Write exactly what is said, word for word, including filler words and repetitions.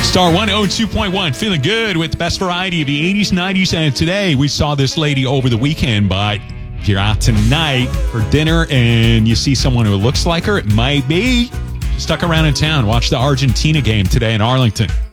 Star one oh two point one, feeling good with the best variety of the eighties, nineties, and today we saw this lady over the weekend, but if you're out tonight for dinner and you see someone who looks like her, it might be stuck around in town. Watch the Argentina game today in Arlington.